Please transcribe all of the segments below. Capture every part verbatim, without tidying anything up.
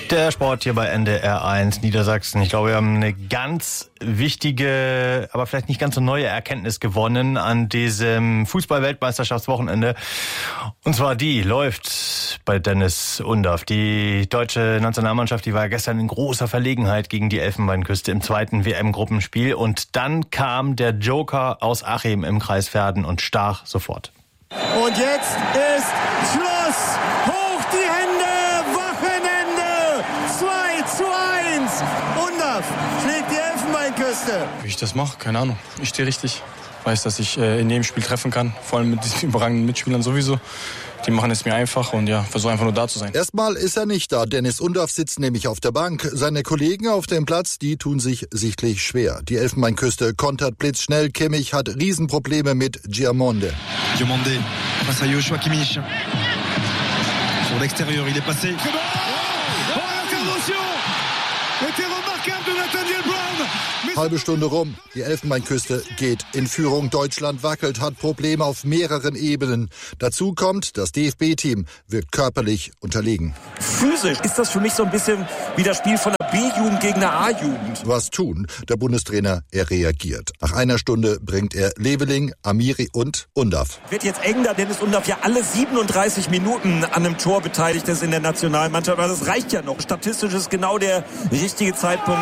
Der Sport hier bei N D R eins Niedersachsen. Ich glaube, wir haben eine ganz wichtige, aber vielleicht nicht ganz so neue Erkenntnis gewonnen an diesem Fußball-Weltmeisterschaftswochenende. Und zwar die läuft bei Dennis Undaff. Die deutsche Nationalmannschaft, die war gestern in großer Verlegenheit gegen die Elfenbeinküste im zweiten W M-Gruppenspiel. Und dann kam der Joker aus Achim im Kreis Verden und stach sofort. Und jetzt ist Schluss. Hoch die Hände. Wochenende. zwei zu eins. Undaff schlägt die Elfenbeinküste. Wie ich das mache, keine Ahnung. Ich stehe richtig. Weiß, dass ich äh, in jedem Spiel treffen kann. Vor allem mit diesen überragenden Mitspielern sowieso. Die machen es mir einfach und ja, versuche einfach nur da zu sein. Erstmal ist er nicht da. Dennis Undaff sitzt nämlich auf der Bank. Seine Kollegen auf dem Platz, die tun sich sichtlich schwer. Die Elfenbeinküste kontert blitzschnell. Kimmich hat Riesenprobleme mit Giamonde. Giamonde face à Joshua Kimmich. Sur l'extérieur, il est passé. Oh, l'intervention était remarquable de Nathaniel Brown. Halbe Stunde rum. Die Elfenbeinküste geht in Führung. Deutschland wackelt, hat Probleme auf mehreren Ebenen. Dazu kommt, das D F B-Team wirkt körperlich unterlegen. Physisch ist das für mich so ein bisschen wie das Spiel von der B-Jugend gegen der A-Jugend. Was tun? Der Bundestrainer, er reagiert. Nach einer Stunde bringt er Leveling, Amiri und Undaff. Wird jetzt eng, da Dennis Undaff ja alle siebenunddreißig Minuten an einem Tor beteiligt ist in der Nationalmannschaft. Aber das reicht ja noch. Statistisch ist genau der richtige Zeitpunkt.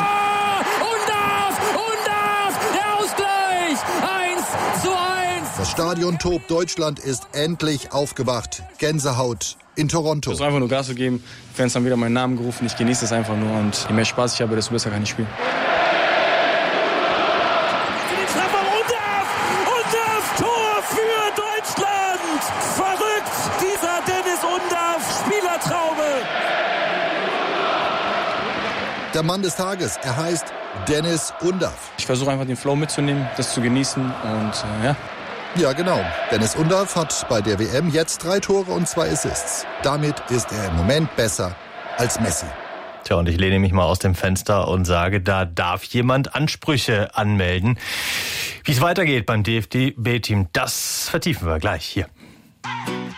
Das Stadion tobt. Deutschland ist endlich aufgewacht. Gänsehaut in Toronto. Ich versuche einfach nur Gas zu geben. Die Fans haben wieder meinen Namen gerufen. Ich genieße das einfach nur. Und je mehr Spaß ich habe, desto besser kann ich spielen. Den Treffer Undaff! Undaff! Tor für Deutschland! Verrückt! Dieser Dennis Undaff! Spielertraube! Der Mann des Tages. Er heißt Dennis Undaff. Ich versuche einfach den Flow mitzunehmen, das zu genießen und äh, ja. Ja, genau. Dennis Undaff hat bei der W M jetzt drei Tore und zwei Assists. Damit ist er im Moment besser als Messi. Tja, und ich lehne mich mal aus dem Fenster und sage, da darf jemand Ansprüche anmelden. Wie es weitergeht beim D F B-Team, das vertiefen wir gleich hier.